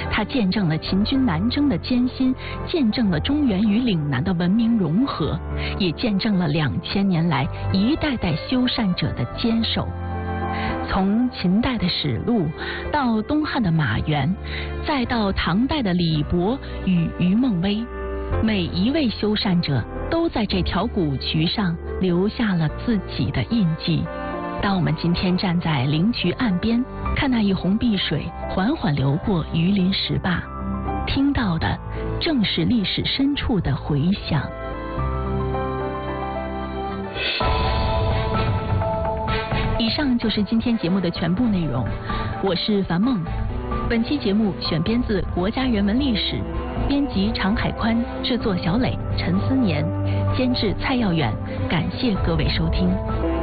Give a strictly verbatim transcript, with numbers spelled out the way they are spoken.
它见证了秦军南征的艰辛，见证了中原与岭南的文明融合，也见证了两千年来一代代修缮者的坚守。从秦代的史禄，到东汉的马援，再到唐代的李博与于梦薇，每一位修缮者都在这条古渠上留下了自己的印记。当我们今天站在灵渠岸边，看那一泓碧水缓缓流过榆林石坝，听到的正是历史深处的回响。以上就是今天节目的全部内容，我是樊梦。本期节目选编自《国家人文历史》，编辑常海宽，制作小磊、陈思年，监制蔡耀远。感谢各位收听。